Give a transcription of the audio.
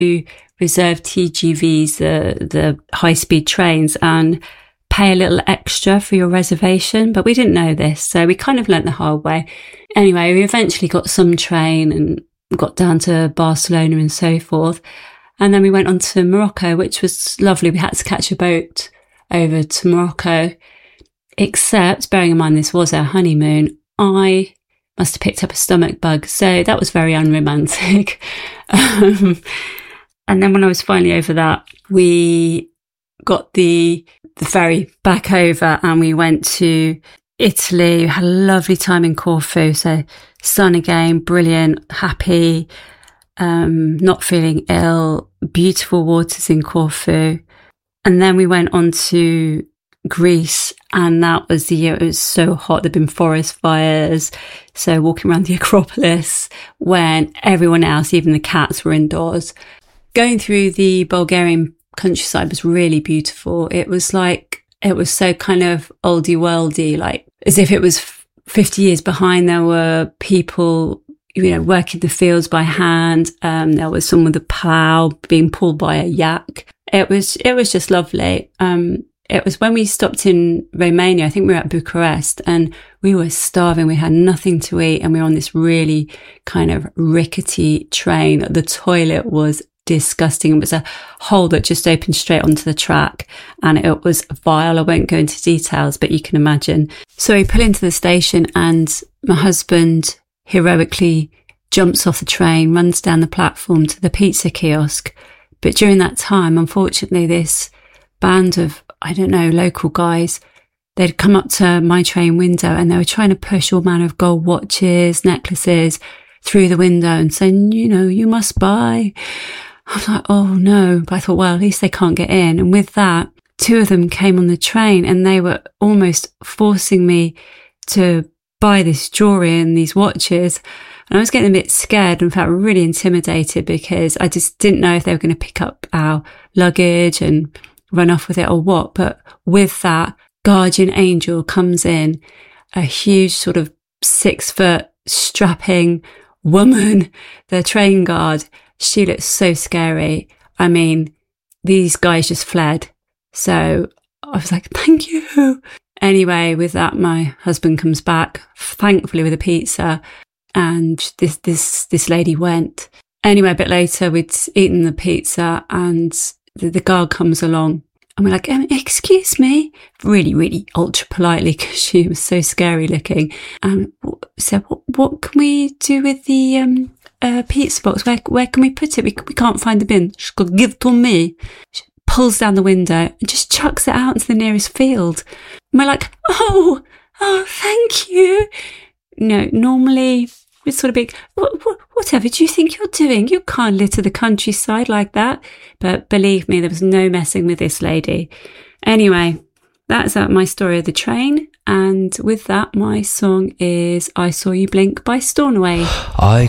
to reserve TGVs, the high-speed trains, and pay a little extra for your reservation. But we didn't know this, so we kind of learnt the hard way. Anyway, we eventually got some train and got down to Barcelona and so forth. And then we went on to Morocco, which was lovely. We had to catch a boat over to Morocco, except bearing in mind this was our honeymoon, I must have picked up a stomach bug. So that was very unromantic. And then when I was finally over that, we got the ferry back over and we went to Italy. We had a lovely time in Corfu. So sun again, brilliant, happy, not feeling ill, beautiful waters in Corfu. And then we went on to Greece, and that was the year it was so hot. There'd been forest fires. So walking around the Acropolis when everyone else, even the cats, were indoors. Going through the Bulgarian countryside was really beautiful. It was so kind of oldie worldy, like as if it was 50 years behind. There were people, working the fields by hand. There was someone with a plough being pulled by a yak. It was just lovely. It was when we stopped in Romania, I think we were at Bucharest, and we were starving. We had nothing to eat, and we were on this really kind of rickety train. The toilet was disgusting. It was a hole that just opened straight onto the track, and it was vile. I won't go into details, but you can imagine. So we pull into the station, and my husband heroically jumps off the train, runs down the platform to the pizza kiosk. But during that time, unfortunately, this band of, local guys, they'd come up to my train window and they were trying to push all manner of gold watches, necklaces through the window and saying, you must buy. I was like, oh no. But I thought, well, at least they can't get in. And with that, two of them came on the train and they were almost forcing me to buy this jewelry and these watches. And I was getting a bit scared and felt really intimidated because I just didn't know if they were going to pick up our luggage and run off with it or what. But with that, guardian angel comes in, a huge sort of 6-foot strapping woman, the train guard. She looked so scary. I mean, these guys just fled. So I was like, thank you. Anyway, with that, my husband comes back, thankfully with a pizza, and this lady went. Anyway, a bit later, we'd eaten the pizza and the guard comes along and we're like, excuse me, really, really ultra politely because she was so scary looking. And said, what can we do with the pizza box? Where can we put it? We can't find the bin. She's got to give it to me. She pulls down the window and just chucks it out into the nearest field. And we're like, oh, thank you. Normally it's sort of big, whatever do you think you're doing? You can't litter the countryside like that. But believe me, there was no messing with this lady. Anyway, that's my story of the train. And with that, my song is I Saw You Blink by Stornoway. I